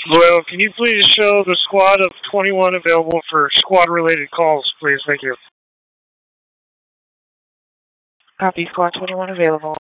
Well, can you please show the squad of 21 available for squad-related calls, please? Thank you. Copy, squad 21 available.